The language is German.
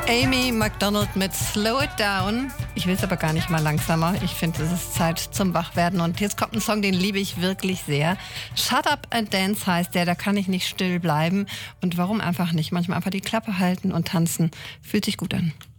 Amy McDonald mit Slow It Down. Ich will es aber gar nicht mal langsamer. Ich finde, es ist Zeit zum Wachwerden. Und jetzt kommt ein Song, den liebe ich wirklich sehr. Shut Up and Dance heißt der. Da kann ich nicht still bleiben. Und warum einfach nicht? Manchmal einfach die Klappe halten und tanzen. Fühlt sich gut an.